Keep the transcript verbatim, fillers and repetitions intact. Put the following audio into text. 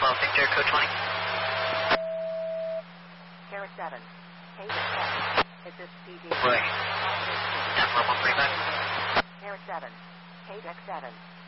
twelve, Victor, code twenty. Sierra seven, K X seven, is this P D? Right. Yeah, four one three five. Sierra seven, K X seven,